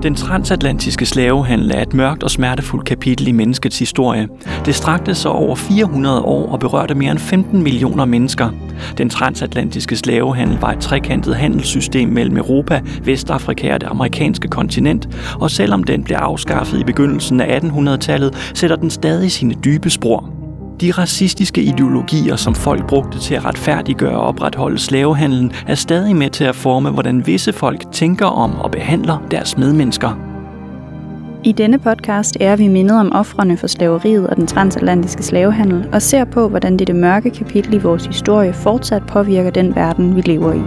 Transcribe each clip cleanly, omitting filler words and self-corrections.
Den transatlantiske slavehandel er et mørkt og smertefuldt kapitel i menneskets historie. Det strakte sig over 400 år og berørte mere end 15 millioner mennesker. Den transatlantiske slavehandel var et trekantet handelssystem mellem Europa, Vestafrika og det amerikanske kontinent, og selvom den blev afskaffet i begyndelsen af 1800-tallet, sætter den stadig sine dybe spor. De racistiske ideologier, som folk brugte til at retfærdiggøre og opretholde slavehandlen, er stadig med til at forme, hvordan visse folk tænker om og behandler deres medmennesker. I denne podcast er vi mindet om ofrene for slaveriet og den transatlantiske slavehandel og ser på, hvordan dette mørke kapitel i vores historie fortsat påvirker den verden, vi lever i.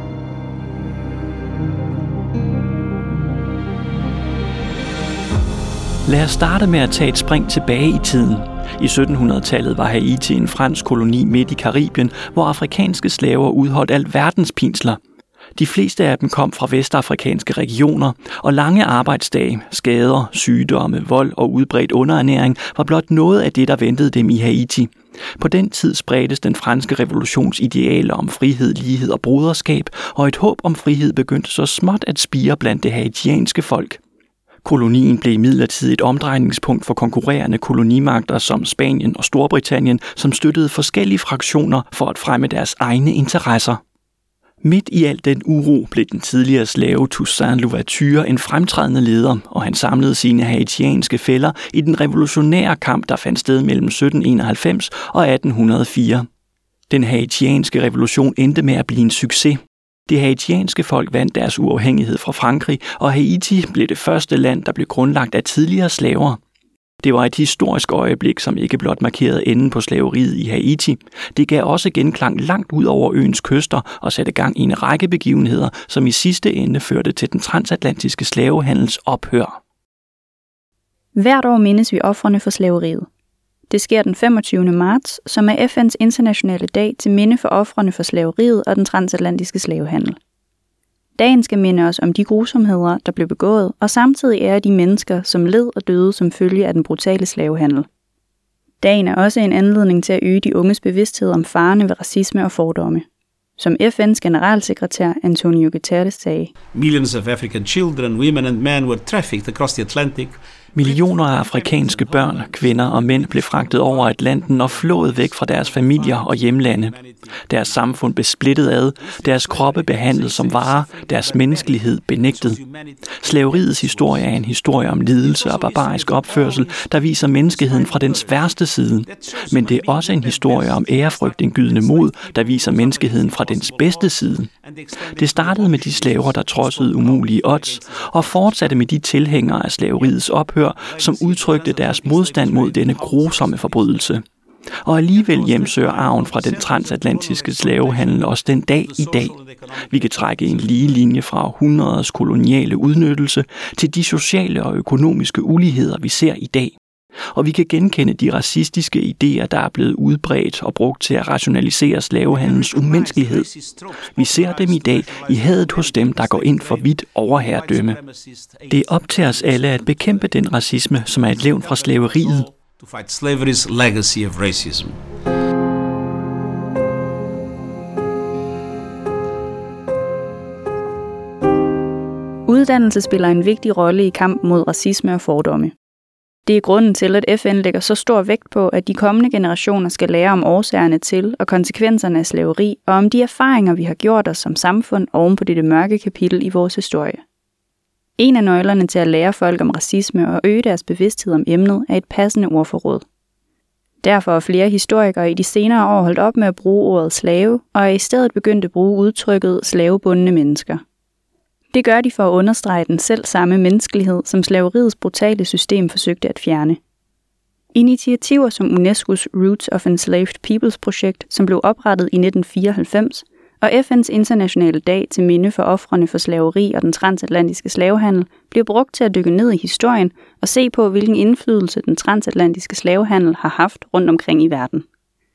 Lad os starte med at tage et spring tilbage i tiden. I 1700-tallet var Haiti en fransk koloni midt i Karibien, hvor afrikanske slaver udholdt al verdens pinsler. De fleste af dem kom fra vestafrikanske regioner, og lange arbejdsdage, skader, sygdomme, vold og udbredt underernæring var blot noget af det, der ventede dem i Haiti. På den tid spredtes den franske revolutions idealer om frihed, lighed og broderskab, og et håb om frihed begyndte så småt at spire blandt det haitianske folk. Kolonien blev imidlertid et omdrejningspunkt for konkurrerende kolonimagter som Spanien og Storbritannien, som støttede forskellige fraktioner for at fremme deres egne interesser. Midt i al den uro blev den tidligere slave Toussaint Louverture en fremtrædende leder, og han samlede sine haitianske fæller i den revolutionære kamp, der fandt sted mellem 1791 og 1804. Den haitianske revolution endte med at blive en succes. Det haitianske folk vandt deres uafhængighed fra Frankrig, og Haiti blev det første land, der blev grundlagt af tidligere slaver. Det var et historisk øjeblik, som ikke blot markerede enden på slaveriet i Haiti. Det gav også genklang langt ud over øens kyster og satte gang i en række begivenheder, som i sidste ende førte til den transatlantiske slavehandels ophør. Hvert år mindes vi ofrene for slaveriet. Det sker den 25. marts, som er FN's internationale dag til minde for ofrene for slaveriet og den transatlantiske slavehandel. Dagen skal minde os om de grusomheder, der blev begået, og samtidig ære de mennesker, som led og døde som følge af den brutale slavehandel. Dagen er også en anledning til at øge de unges bevidsthed om farerne ved racisme og fordomme. Som FN's generalsekretær Antonio Guterres sagde: Millions of African children, women and men were trafficked across the Atlantic. Millioner af afrikanske børn, kvinder og mænd blev fragtet over Atlanten og flået væk fra deres familier og hjemlande. Deres samfund blev splittet ad, deres kroppe behandlet som varer, deres menneskelighed benægtet. Slaveriets historie er en historie om lidelse og barbarisk opførsel, der viser menneskeheden fra dens værste side. Men det er også en historie om ærefrygtindgydende mod, der viser menneskeheden fra dens bedste side. Det startede med de slaver, der trodsede umulige odds, og fortsatte med de tilhængere af slaveriets ophør, som udtrykte deres modstand mod denne grusomme forbrydelse. Og alligevel hjemsøger arven fra den transatlantiske slavehandel også den dag i dag. Vi kan trække en lige linje fra århundreders koloniale udnyttelse til de sociale og økonomiske uligheder, vi ser i dag. Og vi kan genkende de racistiske idéer, der er blevet udbredt og brugt til at rationalisere slavehandelens umenneskelighed. Vi ser dem i dag i hadet hos dem, der går ind for hvidt overherredømme. Det er op til os alle at bekæmpe den racisme, som er et levn fra slaveriet. To fight slavery's legacy of racism. Uddannelse spiller en vigtig rolle i kampen mod racisme og fordomme. Det er grunden til, at FN lægger så stor vægt på, at de kommende generationer skal lære om årsagerne til og konsekvenserne af slaveri, og om de erfaringer, vi har gjort os som samfund oven på dette mørke kapitel i vores historie. En af nøglerne til at lære folk om racisme og øge deres bevidsthed om emnet er et passende ordforråd. Derfor er flere historikere i de senere år holdt op med at bruge ordet slave, og er i stedet begyndt at bruge udtrykket slavebundne mennesker. Det gør de for at understrege den selv samme menneskelighed, som slaveriets brutale system forsøgte at fjerne. Initiativer som UNESCO's Roots of Enslaved Peoples projekt, som blev oprettet i 1994, og FN's internationale dag til minde for ofrene for slaveri og den transatlantiske slavehandel, bliver brugt til at dykke ned i historien og se på, hvilken indflydelse den transatlantiske slavehandel har haft rundt omkring i verden.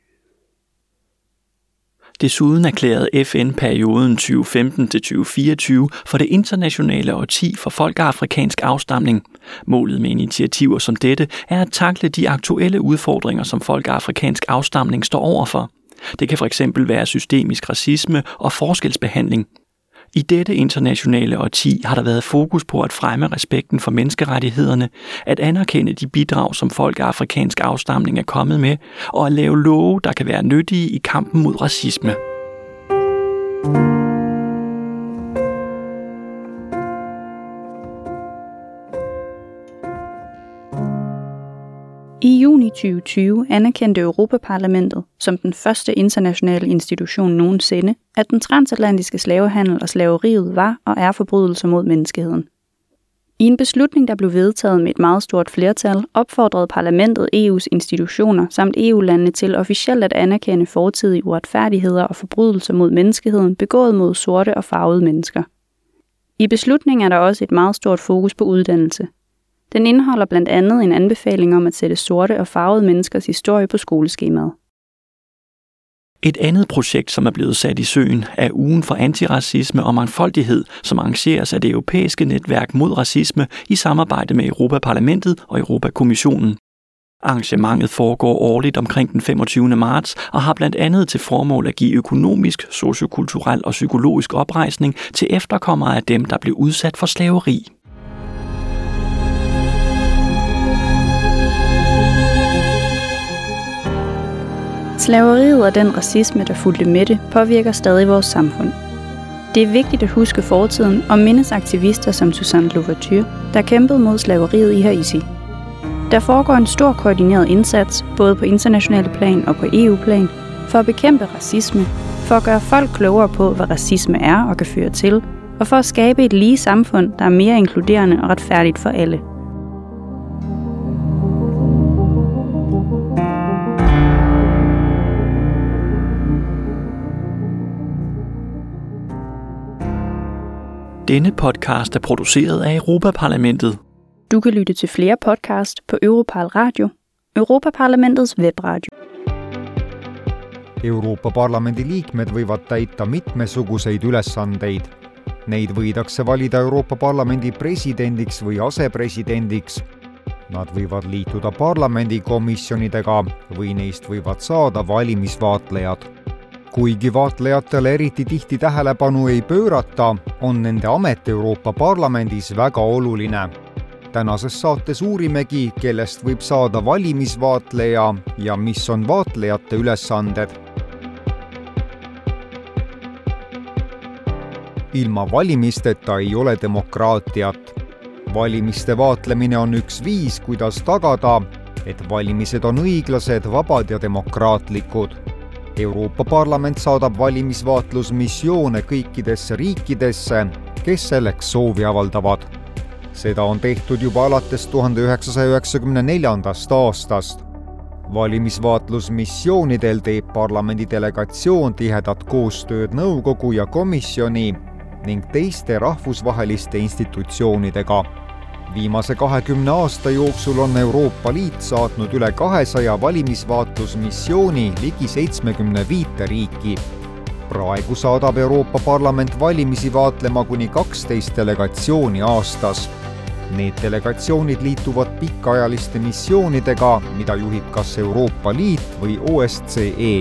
Desuden erklærede FN perioden 2015-2024 for det internationale årti for folk af afrikansk afstamning. Målet med initiativer som dette er at tackle de aktuelle udfordringer, som folk af afrikansk afstamning står overfor. Det kan fx være systemisk racisme og forskelsbehandling. I dette internationale årti har der været fokus på at fremme respekten for menneskerettighederne, at anerkende de bidrag, som folk af afrikansk afstamning er kommet med, og at lave love, der kan være nyttige i kampen mod racisme. I juni 2020 anerkendte Europaparlamentet, som den første internationale institution nogensinde, at den transatlantiske slavehandel og slaveriet var og er forbrydelser mod menneskeheden. I en beslutning, der blev vedtaget med et meget stort flertal, opfordrede parlamentet EU's institutioner samt EU-landene til officielt at anerkende fortidige uretfærdigheder og forbrydelser mod menneskeheden begået mod sorte og farvede mennesker. I beslutningen er der også et meget stort fokus på uddannelse. Den indeholder blandt andet en anbefaling om at sætte sorte og farvede menneskers historie på skoleskemaet. Et andet projekt, som er blevet sat i søen, er Ugen for antiracisme og mangfoldighed, som arrangeres af det europæiske netværk mod racisme i samarbejde med Europaparlamentet og Europakommissionen. Arrangementet foregår årligt omkring den 25. marts og har blandt andet til formål at give økonomisk, sociokulturel og psykologisk oprejsning til efterkommere af dem, der blev udsat for slaveri. Slaveriet og den racisme, der fulgte med det, påvirker stadig vores samfund. Det er vigtigt at huske fortiden og mindes aktivister som Toussaint Louverture, der kæmpede mod slaveriet i Haiti. Der foregår en stor koordineret indsats, både på internationale plan og på EU-plan, for at bekæmpe racisme, for at gøre folk klogere på, hvad racisme er og kan føre til, og for at skabe et lige samfund, der er mere inkluderende og retfærdigt for alle. Denne podcast er produceret af Europaparlamentet. Du kan lytte til flere podcast på Europarl Radio, Europaparlamentets webradio. Euroopa Parlamendi liikmed võivad täita mitmesuguseid ülesandeid. Neid võidakse valida Euroopa Parlamendi presidendiks või asepresidendiks. Nad võivad liituda parlamendikomisjonidega või neist võivad saada valimisvaatlejad. Kuigi vaatlejatele eriti tihti tähelepanu ei pöörata, on nende amet Euroopa Parlamendis väga oluline. Tänases saates uurimegi, kellest võib saada valimisvaatleja ja mis on vaatlejate ülesanded. Ilma valimisteta ei ole demokraatiat. Valimiste vaatlemine on üks viis, kuidas tagada, et valimised on õiglased, vabad ja demokraatlikud. Euroopa Parlament saadab valimisvaatlusmissioone kõikidesse riikidesse, kes selleks soovi avaldavad. Seda on tehtud juba alates 1994. aastast. Valimisvaatlusmissioonidel teeb parlamendi delegatsioon tihedat koostööd nõukogu ja komisjoni ning teiste rahvusvaheliste institutsioonidega. Viimase 20 aasta jooksul on Euroopa Liit saatnud üle 200 valimisvaatlusmissiooni ligi 75 riiki. Praegu saadab Euroopa Parlament valimisi vaatlema kuni 12 delegatsiooni aastas. Need delegatsioonid liituvad pikaajaliste missioonidega, mida juhib kas Euroopa Liit või OSCE.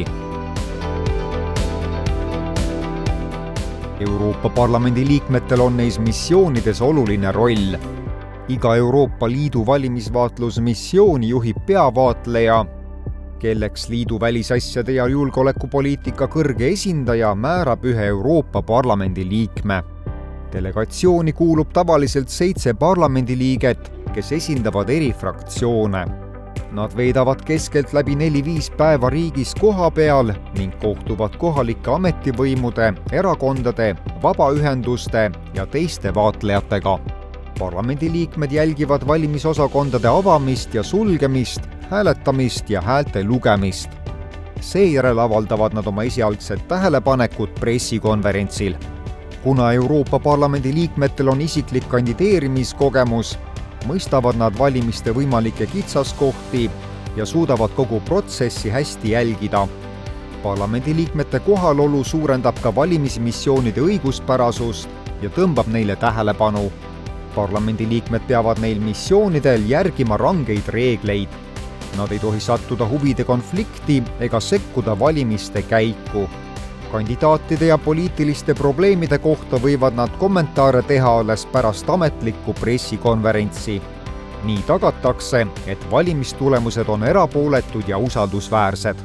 Euroopa Parlamendi liikmetel on neis missioonides oluline roll. Iga Euroopa Liidu valimisvaatlusmissiooni juhib peavaatleja, kelleks liidu välisasjade ja julgeolekupoliitika kõrge esindaja määrab ühe Euroopa Parlamendi liikme. Delegatsiooni kuulub tavaliselt 7 parlamendiliiget, kes esindavad eri fraktsioone. Nad veedavad keskelt läbi 4-5 päeva riigis koha peal ning kohtuvad kohalike ametivõimude, erakondade, vabaühenduste ja teiste vaatlejatega. Parlamendiliikmed jälgivad valimisosakondade avamist ja sulgemist, hääletamist ja häälte lugemist. Seejärel avaldavad nad oma esialgsed tähelepanekud pressikonverentsil. Kuna Euroopa Parlamendi liikmetel on isiklik kandideerimiskogemus, mõistavad nad valimiste võimalikke kitsaskohti ja suudavad kogu protsessi hästi jälgida. Parlamendiliikmete kohalolu suurendab ka valimismissioonide õiguspärasust ja tõmbab neile tähelepanu. Parlamendiliikmed peavad neil missioonidel järgima rangeid reegleid. Nad ei tohi sattuda huvide konflikti ega sekkuda valimiste käiku. kandidaatide ja poliitiliste probleemide kohta võivad nad kommentaare teha alles pärast ametlikku pressikonverentsi. Nii tagatakse, et valimistulemused on erapooletud ja usaldusväärsed.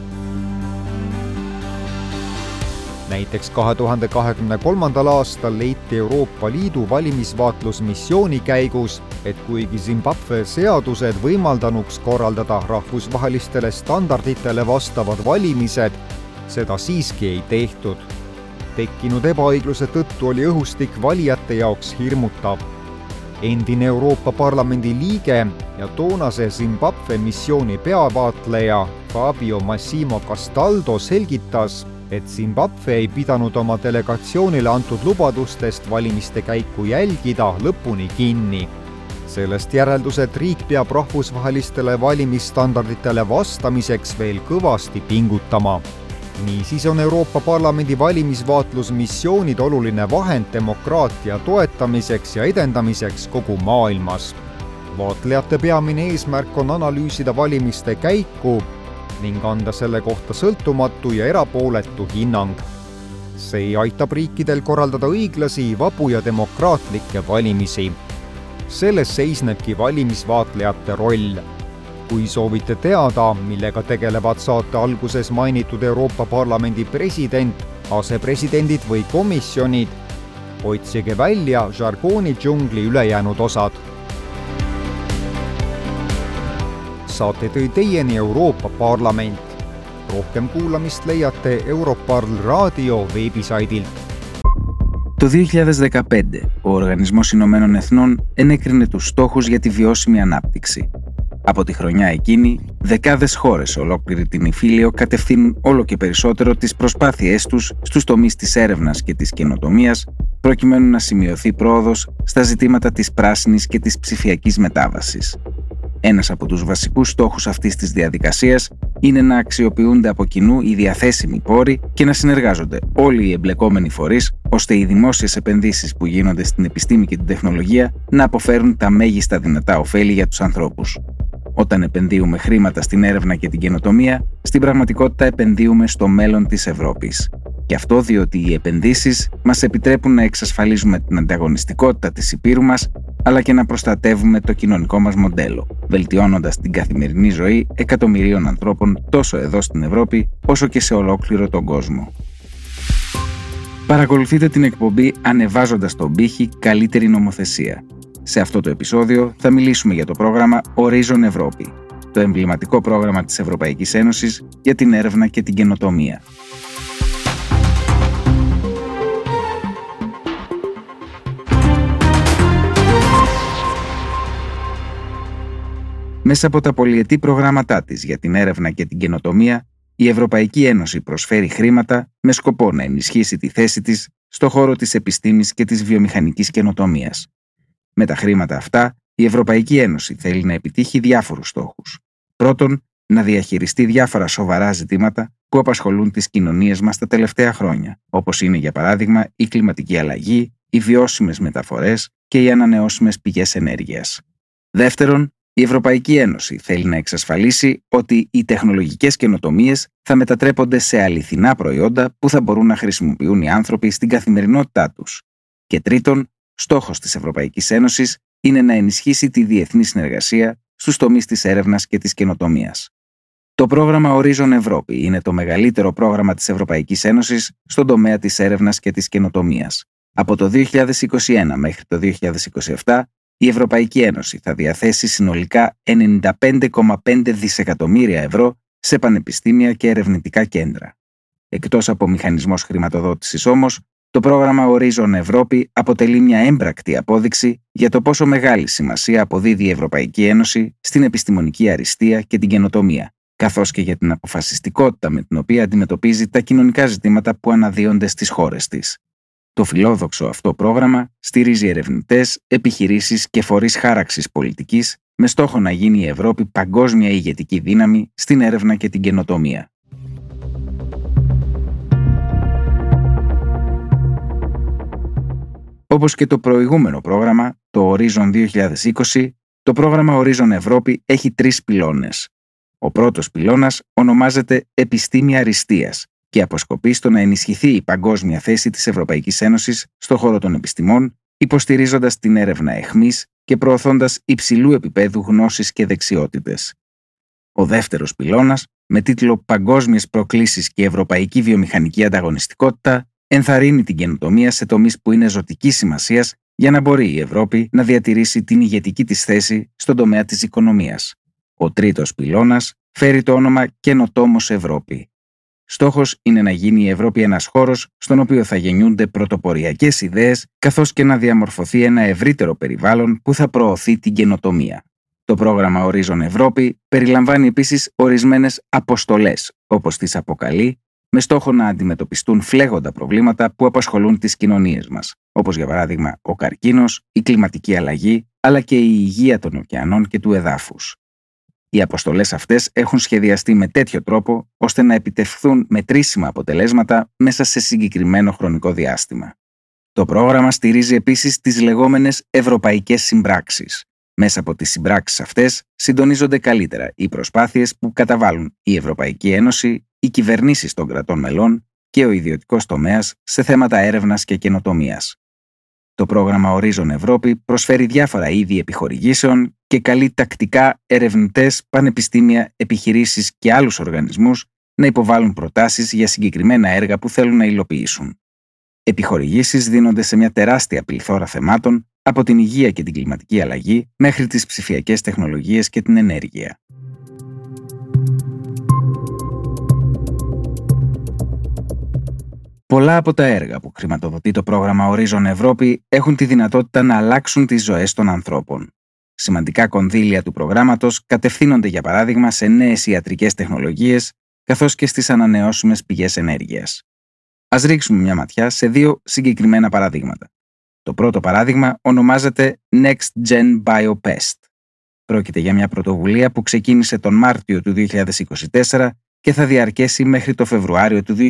Näiteks 2023. aastal leiti Euroopa Liidu valimisvaatlusmissiooni käigus, et kuigi Zimbabwe seadused võimaldanuks korraldada rahvusvahelistele standarditele vastavad valimised, seda siiski ei tehtud. Tekkinud ebaõigluse tõttu oli õhustik valijate jaoks hirmutav. Endine Euroopa Parlamendi liige ja toonase Zimbabwe missiooni peavaatleja Fabio Massimo Castaldo selgitas, et Zimbabwe ei pidanud oma delegatsioonile antud lubadustest valimiste käiku jälgida lõpuni kinni. Sellest järeldus, et riik peab rahvusvahelistele valimisstandarditele vastamiseks veel kõvasti pingutama. Niisiis on Euroopa Parlamendi valimisvaatlusmissioonid oluline vahend demokraatia toetamiseks ja edendamiseks kogu maailmas. Vaatlejate peamine eesmärk on analüüsida valimiste käiku ning anda selle kohta sõltumatu ja erapooletu hinnang. See aitab riikidel korraldada õiglasi, vabu ja demokraatlikke valimisi. Selles seisnebki valimisvaatlejate roll. Kui soovite teada, millega tegelevad saate alguses mainitud Euroopa Parlamendi president, asepresidendid või komisjonid, otsige välja žargooni džungli ülejäänud osad. Saate tõi teieni Euroopa Parlament. Rohkem kuulamist leiate Europarl Radio veebisaidilt. Το 2015, ο Οργανισμός Ηνωμένων Εθνών ενέκρινε τους στόχους για τη βιώσιμη ανάπτυξη. Από τη χρονιά εκείνη, δεκάδες χώρες σε ολόκληρη την Ιφίλιο κατευθύνουν όλο και περισσότερο τις προσπάθειές τους στους τομείς της έρευνας και της καινοτομίας, προκειμένου να σημειωθεί πρόοδος στα ζητήματα της πράσινης και της ψηφιακής μετάβασης. Ένας από τους βασικούς στόχους αυτής της διαδικασίας είναι να αξιοποιούνται από κοινού οι διαθέσιμοι πόροι και να συνεργάζονται όλοι οι εμπλεκόμενοι φορείς, ώστε οι δημόσιες επενδύσεις που γίνονται στην επιστήμη και την τεχνολογία να αποφέρουν τα μέγιστα δυνατά ωφέλη για τους ανθρώπους. Όταν επενδύουμε χρήματα στην έρευνα και την καινοτομία, στην πραγματικότητα επενδύουμε στο μέλλον της Ευρώπης. Και αυτό διότι οι επενδύσεις μας επιτρέπουν να εξασφαλίζουμε την ανταγωνιστικότητα της υπήρου μας, αλλά και να προστατεύουμε το κοινωνικό μας μοντέλο, βελτιώνοντας την καθημερινή ζωή εκατομμυρίων ανθρώπων τόσο εδώ στην Ευρώπη, όσο και σε ολόκληρο τον κόσμο. Παρακολουθείτε την εκπομπή ανεβάζοντας τον πύχη καλύτερη νομοθεσία. Σε αυτό το επεισόδιο θα μιλήσουμε για το πρόγραμμα Horizon Ευρώπη, το εμβληματικό πρόγραμμα της Ευρωπαϊκής Ένωσης για την έρευνα και την καινοτομία. Μέσα από τα πολυετή προγράμματά της για την έρευνα και την καινοτομία, η Ευρωπαϊκή Ένωση προσφέρει χρήματα με σκοπό να ενισχύσει τη θέση της στον χώρο της επιστήμης και της βιομηχανικής καινοτομίας. Με τα χρήματα αυτά, η Ευρωπαϊκή Ένωση θέλει να επιτύχει διάφορους στόχους. Πρώτον, να διαχειριστεί διάφορα σοβαρά ζητήματα που απασχολούν τις κοινωνίες μας τα τελευταία χρόνια, όπως είναι για παράδειγμα η κλιματική αλλαγή, οι βιώσιμες μεταφορές και οι ανανεώσιμες πηγές ενέργειας. Δεύτερον, η Ευρωπαϊκή Ένωση θέλει να εξασφαλίσει ότι οι τεχνολογικές καινοτομίες θα μετατρέπονται σε αληθινά προϊόντα που θα μπορούν να χρησιμοποιούν οι άνθρωποι στην καθημερινότητά τους. Και τρίτον, στόχος της Ευρωπαϊκής Ένωσης είναι να ενισχύσει τη διεθνή συνεργασία στους τομείς της έρευνας και της καινοτομίας. Το πρόγραμμα Horizon Ευρώπη είναι το μεγαλύτερο πρόγραμμα της Ευρωπαϊκής Ένωσης στον τομέα της έρευνας και της καινοτομίας. Από το 2021 μέχρι το 2027, η Ευρωπαϊκή Ένωση θα διαθέσει συνολικά 95,5 δισεκατομμύρια ευρώ σε πανεπιστήμια και ερευνητικά κέντρα. Εκτός από μηχανισμός χρηματοδότησης όμως, το πρόγραμμα Horizon Ευρώπη αποτελεί μια έμπρακτη απόδειξη για το πόσο μεγάλη σημασία αποδίδει η Ευρωπαϊκή Ένωση στην επιστημονική αριστεία και την καινοτομία, καθώς και για την αποφασιστικότητα με την οποία αντιμετωπίζει τα κοινωνικά ζητήματα που αναδύονται στις χώρες της. Το φιλόδοξο αυτό πρόγραμμα στηρίζει ερευνητές, επιχειρήσεις και φορείς χάραξης πολιτικής με στόχο να γίνει η Ευρώπη παγκόσμια ηγετική δύναμη στην έρευνα και την καινοτομία. Όπως και το προηγούμενο πρόγραμμα, το Horizon 2020, το πρόγραμμα Horizon Ευρώπη έχει 3 πυλώνες. Ο πρώτος πυλώνας ονομάζεται Επιστήμη Αριστείας και αποσκοπεί στο να ενισχυθεί η παγκόσμια θέση της Ευρωπαϊκής Ένωσης στον χώρο των επιστημών, υποστηρίζοντας την έρευνα εχμής και προωθώντας υψηλού επίπεδου γνώσεις και δεξιότητες. Ο δεύτερος πυλώνας, με τίτλο «Παγκόσμιες προκλήσεις και ευρωπαϊκή βιομηχανική ανταγωνιστικότητα», ενθαρρύνει την καινοτομία σε τομείς που είναι ζωτικής σημασίας για να μπορεί η Ευρώπη να διατηρήσει την ηγετική της θέση στον τομέα της οικονομίας. Ο τρίτος πυλώνας φέρει το όνομα «Καινοτόμος Ευρώπη». Στόχος είναι να γίνει η Ευρώπη ένας χώρος στον οποίο θα γεννιούνται πρωτοποριακές ιδέες, καθώς και να διαμορφωθεί ένα ευρύτερο περιβάλλον που θα προωθεί την καινοτομία. Το πρόγραμμα Horizon Ευρώπη περιλαμβάνει επίσης ορισμένες αποστολές, όπως τις αποκαλεί, με στόχο να αντιμετωπιστούν φλέγοντα προβλήματα που απασχολούν τις κοινωνίες μας, όπως για παράδειγμα ο καρκίνος, η κλιματική αλλαγή, αλλά και η υγεία των ωκεανών και του εδάφους. Οι αποστολές αυτές έχουν σχεδιαστεί με τέτοιο τρόπο ώστε να επιτευχθούν μετρήσιμα αποτελέσματα μέσα σε συγκεκριμένο χρονικό διάστημα. Το πρόγραμμα στηρίζει επίσης τις λεγόμενες ευρωπαϊκές συμπράξεις. Μέσα από τις συμπράξεις αυτές συντονίζονται καλύτερα οι προσπάθειες που καταβάλουν η Ευρωπαϊκή Ένωση, οι κυβερνήσεις των κρατών μελών και ο ιδιωτικός τομέας σε θέματα έρευνας και καινοτομίας. Το πρόγραμμα Horizon Ευρώπη προσφέρει διάφορα είδη επιχορηγήσεων και καλεί τακτικά ερευνητές, πανεπιστήμια, επιχειρήσεις και άλλους οργανισμούς να υποβάλουν προτάσεις για συγκεκριμένα έργα που θέλουν να υλοποιήσουν. Επιχορηγήσεις δίνονται σε μια τεράστια πληθώρα θεμάτων, από την υγεία και την κλιματική αλλαγή μέχρι τις ψηφιακές τεχνολογίες και την ενέργεια. Πολλά από τα έργα που χρηματοδοτεί το πρόγραμμα Horizon Ευρώπη έχουν τη δυνατότητα να αλλάξουν τις ζωές των ανθρώπων. Σημαντικά κονδύλια του προγράμματος κατευθύνονται για παράδειγμα σε νέες ιατρικές τεχνολογίες καθώς και στις ανανεώσιμες πηγές ενέργειας. Ας ρίξουμε μια ματιά σε δύο συγκεκριμένα παραδείγματα. Το πρώτο παράδειγμα ονομάζεται Next Gen BioPest. Πρόκειται για μια πρωτοβουλία που ξεκίνησε τον Μάρτιο του 2024 και θα διαρκέσει μέχρι το Φεβρουάριο του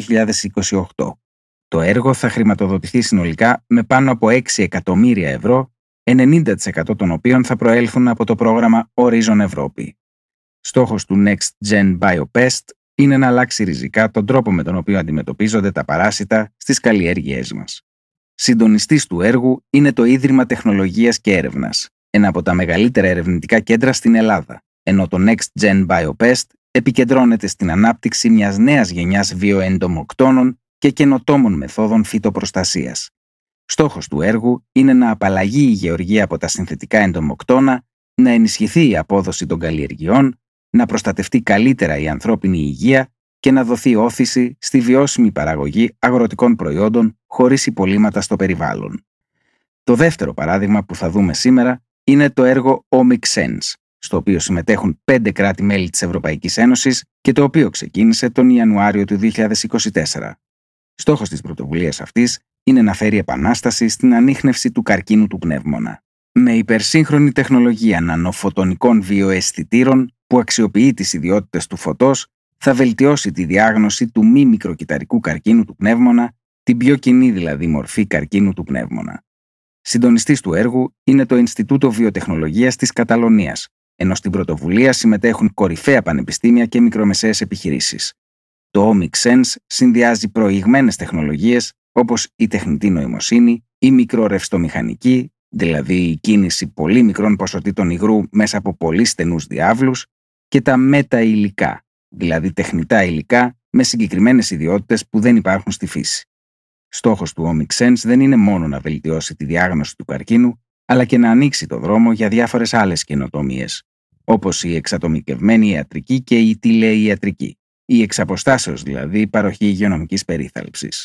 2028. Το έργο θα χρηματοδοτηθεί συνολικά με πάνω από 6 εκατομμύρια ευρώ, 90% των οποίων θα προέλθουν από το πρόγραμμα Horizon Ευρώπη. Στόχος του Next Gen BioPest είναι να αλλάξει ριζικά τον τρόπο με τον οποίο αντιμετωπίζονται τα παράσιτα στις καλλιέργειές μας. Συντονιστής του έργου είναι το Ίδρυμα Τεχνολογίας και Έρευνας, ένα από τα μεγαλύτερα ερευνητικά κέντρα στην Ελλάδα, ενώ το Next Gen BioPest επικεντρώνεται στην ανάπτυξη μιας νέας γενιάς βιοεντομοκτώνων και καινοτόμων μεθόδων φυτοπροστασίας. Στόχος του έργου είναι να απαλλαγεί η γεωργία από τα συνθετικά εντομοκτώνα, να ενισχυθεί η απόδοση των καλλιεργειών, να προστατευτεί καλύτερα η ανθρώπινη υγεία και να δοθεί όθηση στη βιώσιμη παραγωγή αγροτικών προϊόντων χωρίς υπολείμματα στο περιβάλλον. Το δεύτερο παράδειγμα που θα δούμε σήμερα είναι το έργο Omic Sense, στο οποίο συμμετέχουν 5 κράτη-μέλη της Ευρωπαϊκής Ένωσης και το οποίο ξεκίνησε τον Ιανουάριο του 2024. Στόχος της πρωτοβουλίας αυτής είναι να φέρει επανάσταση στην ανίχνευση του καρκίνου του πνεύμονα. Με υπερσύγχρονη τεχνολογία νανοφωτονικών βιοαισθητήρων που αξιοποιεί τις ιδιότητες του φωτός, θα βελτιώσει τη διάγνωση του μη μικροκυταρικού καρκίνου του πνεύμονα, την πιο κοινή δηλαδή μορφή καρκίνου του πνεύμονα. Συντονιστής του έργου είναι το Ινστιτούτο Βιοτεχνολογίας της Καταλωνίας, ενώ στην πρωτοβουλία συμμετέχουν κορυφαία πανεπιστήμια και μικρομεσαίες επιχειρήσεις. Το Omic Sense συνδυάζει προηγμένες τεχνολογίες όπως η τεχνητή νοημοσύνη, η μικρορευστομηχανική, δηλαδή η κίνηση πολύ μικρών ποσοτήτων υγρού μέσα από πολύ στενούς διάβλους, και τα μεταυλικά, δηλαδή τεχνητά υλικά με συγκεκριμένες ιδιότητες που δεν υπάρχουν στη φύση. Στόχος του Omic Sense δεν είναι μόνο να βελτιώσει τη διάγνωση του καρκίνου, αλλά και να ανοίξει το δρόμο για διάφορες άλλες καινοτομίες, όπως η εξατομικευμένη ιατρική και η τηλεϊατρική, η εξαποστάσεως δηλαδή παροχή υγειονομικής περίθαλψης.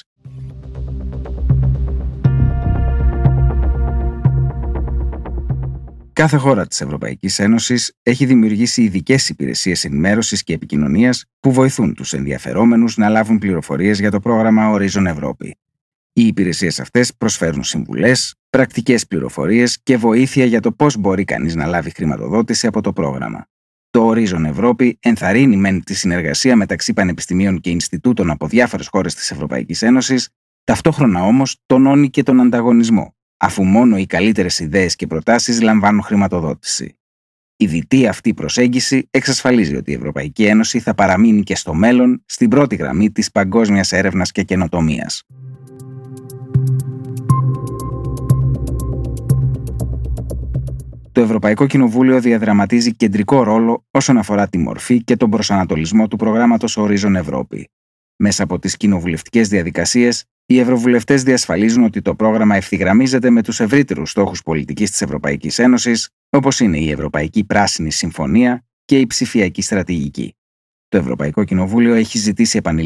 Κάθε χώρα της Ευρωπαϊκής Ένωσης έχει δημιουργήσει ειδικές υπηρεσίες ενημέρωσης και επικοινωνίας που βοηθούν τους ενδιαφερόμενους να λάβουν πληροφορίες για το πρόγραμμα Horizon Ευρώπη. Οι υπηρεσίες αυτές προσφέρουν συμβουλές, πρακτικές πληροφορίες και βοήθεια για το πώς μπορεί κανείς να λάβει χρηματοδότηση από το πρόγραμμα. Το Horizon Ευρώπη ενθαρρύνει μεν τη συνεργασία μεταξύ πανεπιστημίων και Ινστιτούτων από διάφορες χώρες της Ευρωπαϊκής Ένωσης, ταυτόχρονα όμως τονώνει και τον ανταγωνισμό, αφού μόνο οι καλύτερες ιδέες και προτάσεις λαμβάνουν χρηματοδότηση. Η διτή αυτή προσέγγιση εξασφαλίζει ότι η Ευρωπαϊκή Ένωση θα παραμείνει και στο μέλλον στην πρώτη γραμμή της παγκόσμιας έρευνας και καινοτομίας. Το Ευρωπαϊκό Κοινοβούλιο διαδραματίζει κεντρικό ρόλο όσον αφορά τη μορφή και τον προσανατολισμό του προγράμματος Horizon Ευρώπη. Μέσα από τις κοινοβουλευτικές διαδικασίες, οι ευρωβουλευτές διασφαλίζουν ότι το πρόγραμμα ευθυγραμμίζεται με τους ευρύτερους στόχους πολιτικής της Ευρωπαϊκής Ένωσης, όπως είναι η Ευρωπαϊκή Πράσινη Συμφωνία και η ψηφιακή στρατηγική. Το Ευρωπαϊκό Κοινοβούλιο έχει ζητήσει επανειλημμένα